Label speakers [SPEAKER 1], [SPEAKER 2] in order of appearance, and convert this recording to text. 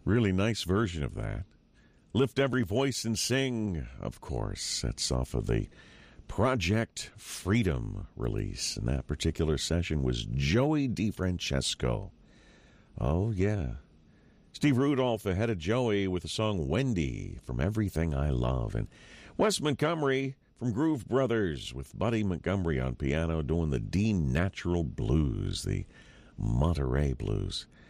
[SPEAKER 1] Really nice version of that. Lift Every Voice and Sing, of course. That's off of the Project Freedom release. And that particular session was Joey DeFrancesco. Oh, yeah. Steve Rudolph ahead of Joey with the song Wendy from Everything I Love. And Wes Montgomery from Groove Brothers with Buddy Montgomery on piano doing the D Natural Blues, the Monterey Blues.